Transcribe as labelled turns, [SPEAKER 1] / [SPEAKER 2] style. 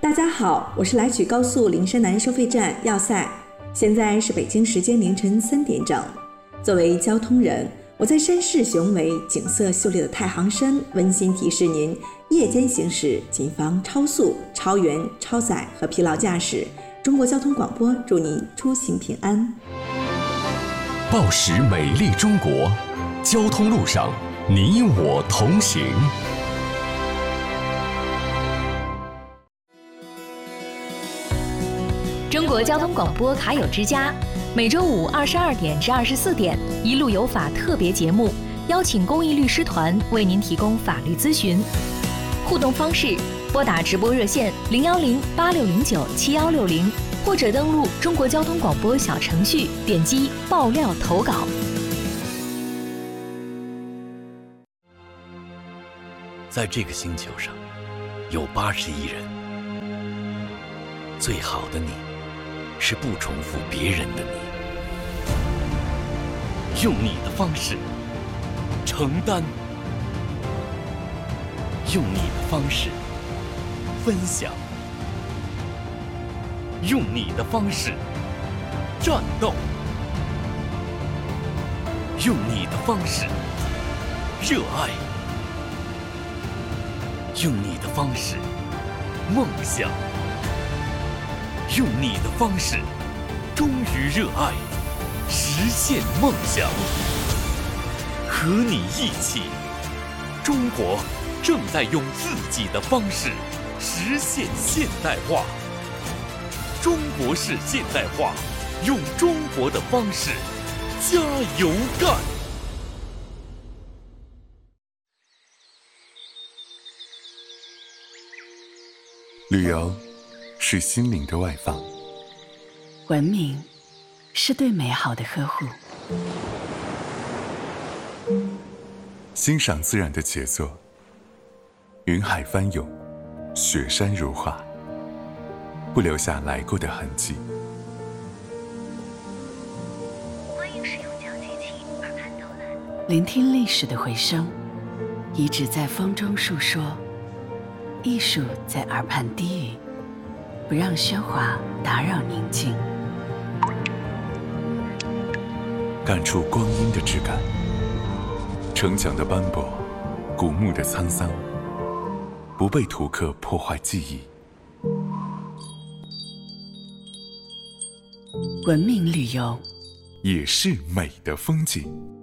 [SPEAKER 1] 大家好，我是来取高速灵山南收费站要塞，现在是北京时间凌晨3点整。作为交通人，我在山势雄伟、景色秀丽的太行山温馨提示您：夜间行驶谨防超速、超员、超载和疲劳驾驶。中国交通广播祝您出行平安。
[SPEAKER 2] 报时美丽中国，交通路上你我同行。
[SPEAKER 3] 中国交通广播卡友之家，每周五22点至24点，一路有法特别节目，邀请公益律师团为您提供法律咨询。互动方式：拨打直播热线010-8609-7160，或者登录中国交通广播小程序，点击爆料投稿。
[SPEAKER 4] 在这个星球上，有80亿人，最好的你，是不重复别人的你，用你的方式承担，用你的方式分享，用你的方式战斗，用你的方式热爱，用你的方式梦想，用你的方式忠于热爱，实现梦想。和你一起，中国正在用自己的方式实现现代化。中国式现代化，用中国的方式加油干。
[SPEAKER 5] 旅游是心灵的外放，
[SPEAKER 6] 文明是对美好的呵护，
[SPEAKER 5] 欣赏自然的杰作，云海翻涌，雪山如画，不留下来过的痕迹。
[SPEAKER 7] 欢迎使用讲机器耳畔导览，
[SPEAKER 6] 聆听历史的回声，遗址在风中述说，艺术在耳畔低语，不让喧哗打扰宁静，
[SPEAKER 5] 感触光阴的质感，城墙的斑驳，古墓的沧桑，不被图刻破坏记忆。
[SPEAKER 6] 文明旅游
[SPEAKER 5] 也是美的风景。